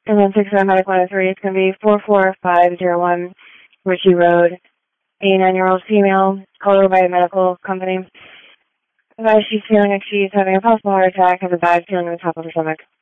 And then 6 Medic 103 is going to be 44501 Ritchie Road. A 9-year-old female, called over by a medical company. Advised she's feeling like she's having a possible heart attack, has a bad feeling in the top of her stomach.